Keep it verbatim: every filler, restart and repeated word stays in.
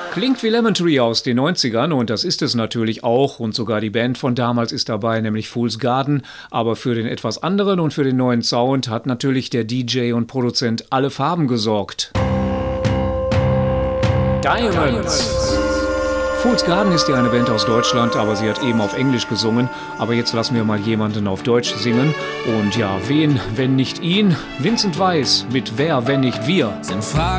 Klingt wie Lemon Tree aus den neunzigern und das ist es natürlich auch und sogar die Band von damals ist dabei, nämlich Fool's Garden. Aber für den etwas anderen und für den neuen Sound hat natürlich der D J und Produzent Alle Farben gesorgt. Diamonds. Fool's Garden ist ja eine Band aus Deutschland, aber sie hat eben auf Englisch gesungen. Aber jetzt lassen wir mal jemanden auf Deutsch singen. Und ja, wen, wenn nicht ihn? Vincent Weiss mit Wer, wenn nicht wir? Sind Fragen